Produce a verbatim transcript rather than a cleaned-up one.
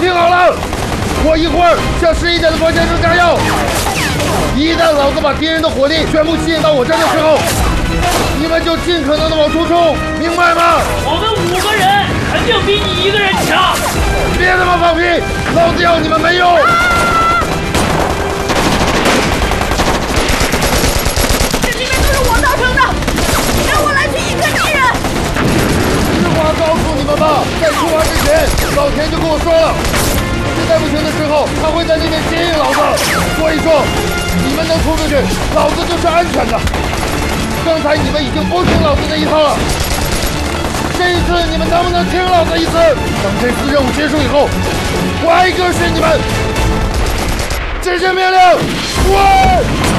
听好了，我一会儿向十一点的关键处炸药。一旦老子把敌人的火力全部吸引到我这儿的时候，你们就尽可能的往出冲，明白吗？ 我们五个人肯定比你一个人强。 别他妈放屁，老子要你们没用！ 这里面都是我造成的，让我来去一个敌人。 实话告诉你们吧，在出发之前，老田就跟我说了，实在不行的时候，他会在那边接应老子。所以说，你们能冲出去，老子就是安全的。刚才你们已经不听老子那一套了，这一次你们能不能听老子一次？等这次任务结束以后，我挨个训你们。执行命令，滚！